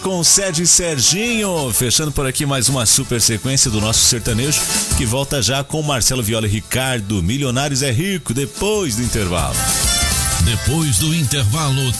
Com Sede Serginho, fechando por aqui mais uma super sequência do nosso sertanejo, que volta já com Marcelo Viola e Ricardo. Milionários é rico, depois do intervalo. Depois do intervalo